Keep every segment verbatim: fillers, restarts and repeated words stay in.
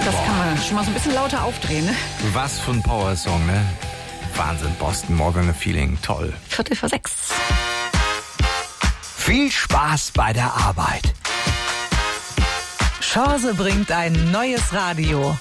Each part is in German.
Das Boah. Kann man schon mal so ein bisschen lauter aufdrehen, ne? Was für ein Power-Song, ne? Wahnsinn, Boston, Morgan a Feeling, toll. Viertel vor sechs. Viel Spaß bei der Arbeit. Chance bringt ein neues Radio.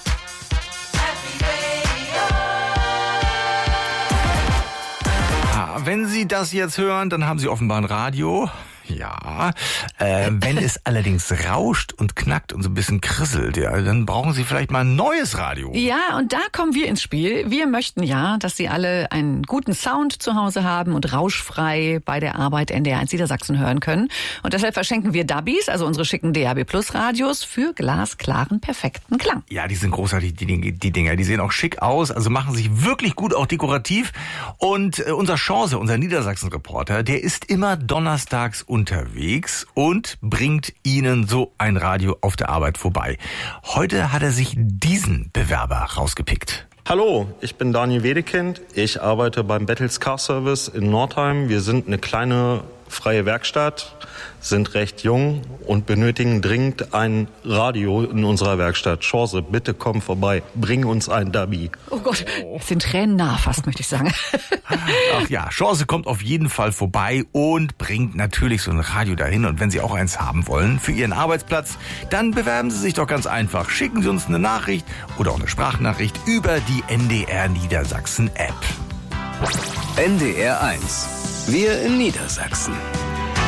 Ah, wenn Sie das jetzt hören, dann haben Sie offenbar ein Radio. Ja, äh, wenn es allerdings rauscht und knackt und so ein bisschen krisselt, ja, dann brauchen Sie vielleicht mal ein neues Radio. Ja, und da kommen wir ins Spiel. Wir möchten ja, dass Sie alle einen guten Sound zu Hause haben und rauschfrei bei der Arbeit N D R eins Niedersachsen hören können. Und deshalb verschenken wir Dubbies, also unsere schicken D A B Plus Radios, für glasklaren, perfekten Klang. Ja, die sind großartig, die, die Dinger. Die sehen auch schick aus, also machen sich wirklich gut, auch dekorativ. Und äh, unser Chance, unser Niedersachsen-Reporter, der ist immer donnerstags unterwegs und bringt Ihnen so ein Radio auf der Arbeit vorbei. Heute hat er sich diesen Bewerber rausgepickt. Hallo, ich bin Daniel Wedekind. Ich arbeite beim Bettels Car Service in Nordheim. Wir sind eine kleine freie Werkstatt, sind recht jung und benötigen dringend ein Radio in unserer Werkstatt. Chance, bitte komm vorbei, bring uns ein Dubby. Oh Gott, es sind Tränen nah fast, möchte ich sagen. Ach ja, Chance kommt auf jeden Fall vorbei und bringt natürlich so ein Radio dahin. Und wenn Sie auch eins haben wollen für Ihren Arbeitsplatz, dann bewerben Sie sich doch ganz einfach. Schicken Sie uns eine Nachricht oder auch eine Sprachnachricht über die N D R Niedersachsen App. N D R eins. Wir in Niedersachsen.